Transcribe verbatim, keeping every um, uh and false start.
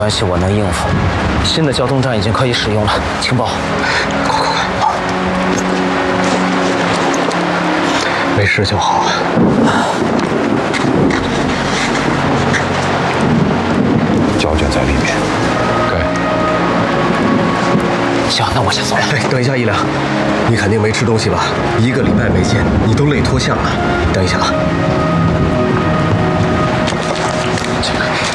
关系我能应付。新的交通站已经可以使用了，请报。 快快快！没事就好。 胶卷在里面。 给。 行，那我先走了。 哎，等一下，一良，你肯定没吃东西吧？一个礼拜没见，你都累脱相了。等一下啊。这个。